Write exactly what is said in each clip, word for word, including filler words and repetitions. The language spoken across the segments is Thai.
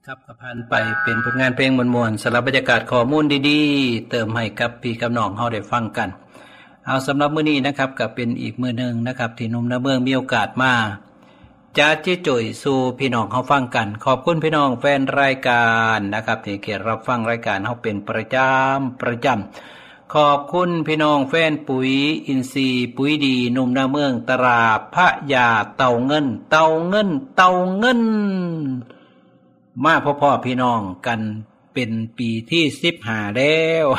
ครับก็ผ่านไปเป็นผลงานเพลงมวลๆสำหรับบรรยากาศข้อมูลดีๆเติมให้กับพี่กับน้องเฮาได้ฟังกันเอาสำหรับมื้อนี้นะครับก็เป็นอีกมื้อนึงนะครับที่หนุ่มนาเมืองมีโอกาสมาจะจิจ่อยสู่พี่น้องเฮาฟังกันขอบคุณพี่น้องแฟนรายการนะครับที่เกียรติรับฟังรายการเฮาเป็นประจำประจำขอบคุณพี่น้องแฟนปุ๋ยอินทรีย์ปุ๋ยดีหนุ่มนาเมืองตราพระยาเต่าเงินเต่าเงินเต่าเงินมาพ่อๆพี่น้องกันเป็นปีที่สิบห้าแล้ว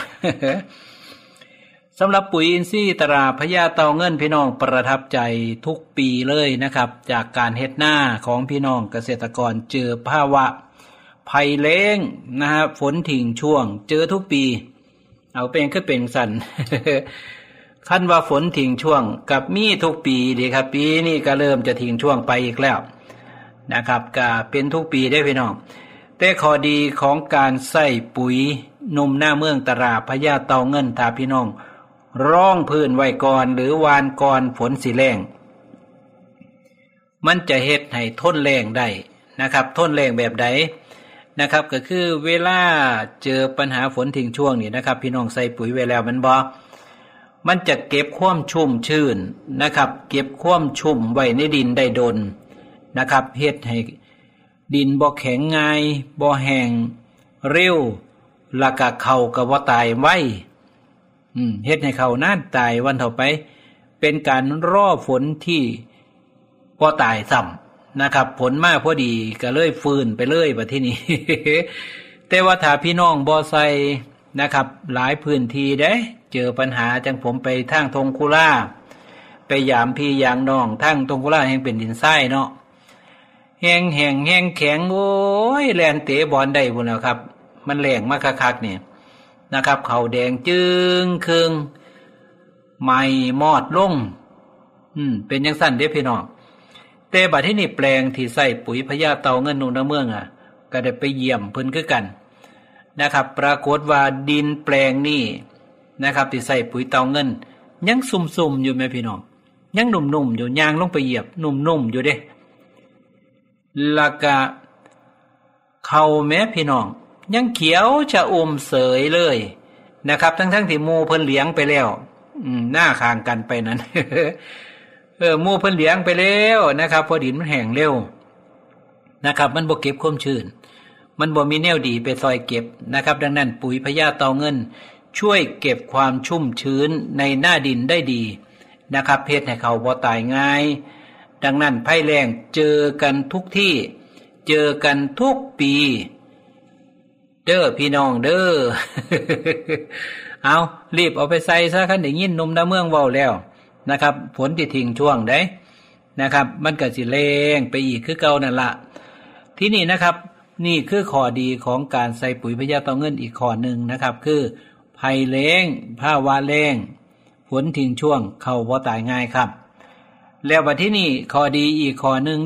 สำหรับปุ๋ยอินทรีย์ตราพญาเต่าเงินพี่น้องประทับใจทุกปีเลยนะครับจากการเฮ็ดหน้าของพี่น้องเกษตรกรเจอภาวะภัยแล้งนะฮะฝนทิ้งช่วงเจอทุกปีเอาเป็นคือเป็นสั่น คันว่าฝนทิ้งช่วงกับมีทุกปีดีครับปีนี้ก็เริ่มจะทิ้งช่วงไปอีกแล้วนะครับก็เป็นทุกปีได้พี่น้องแต่ข้อดีของการใส่ปุ๋ยหนุ่มหน้าเมืองตราพญาเต่าเงินถ้าพี่น้องร่องพื้นไว้ก่อนหรือวานก่อนฝนสิแล้งมันจะเฮ็ดให้ทนแล้งได้นะครับทนแล้งแบบใดนะครับก็คือเวลาเจอปัญหาฝนทิ้งช่วงนี่นะครับพี่น้องใส่ปุ๋ยไว้แล้วมันบ่มันจะเก็บความชุ่มชื้นนะครับเก็บความชุ่มไว้ในดินได้ดนนะครับเฮ็ดให้ดินบ่แข็งง่ายบ่แห้งเร็วแล้วก็เข้าก็บ่ตายไวอืมเฮ็ดให้เขานานตายวันต่อไปเป็นการรอฝนที่บ่ตายซ้ำนะครับผลมาพอดีก็เลยฟื้นไปเลยบัดทีนี้ แต่ว่าถ้าพี่น้องบ่ใส่นะครับหลายพื้นที่เด้เจอปัญหาจังผมไปทางทงคุล่าไปยามพี่ยางน้องทางทงคุล่าแห่งเป็นดินทรายเนาะแห้งแห้งแห้งแข็งโอ้ยแล่นเตะบอลได้พุ่นแล้วครับมันแรงมากคักๆนี่นะครับเขาแดงจึงครึ่งไหม้มอดลงอืมเป็นจังซั่นเด้พี่น้องแต่บัดที่นี่แปลงที่ใส่ปุ๋ยพญาเต่าเงินหนุ่มนาเมืองอ่ะก็ได้ไปเยี่ยมเพิ่นคือกันนะครับปรากฏว่าดินแปลงนี่นะครับที่ใส่ปุ๋ยเต่าเงินยังสุ่มๆอยู่แม่พี่น้องยังหนุ่มๆอยู่ย่างลงไปเหยียบนุ่มๆอยู่เด้แล้วก็เข้าแม่พี่น้องยังเขียวชะอมเสยเลยนะครับทั้งๆที่หมู่เพิ่นเลี้ยงไปแล้วอืมหน้าข้างกันไปนั้น เออหมู่เพิ่นเลี้ยงไปแล้วนะครับพอดินมันแห้งเร็วนะครับมันบ่เก็บความชื้นมันบ่มีแนวดีไปซอยเก็บนะครับดังนั้นปุ๋ยพญาเต่าเงินช่วยเก็บความชุ่มชื้นในหน้าดินได้ดีนะครับเฮ็ดให้เขาบ่ตายง่ายดังนั้นภัยแล้งเจอกันทุกที่เจอกันทุกปีเด้อพี่น้องเด้อ เอารีบเอาไปใส่ซะคันได้ยินหนุ่มนาเมืองเว้าแล้วนะครับฝนที่ทิ้งช่วงได้นะครับมันก็สิแล้งไปอีกคือเก่านั่นล่ะที่นี่นะครับนี่คือข้อดีของการใส่ปุ๋ยพญาเต่าเงินอีกข้อนึงนะครับคือภัยแล้งภาวะแล้งฝนทิ้งช่วงเข้าบ่ตายง่ายครับแล้วบัดที่นี่ข้อดีอีกข้อนึง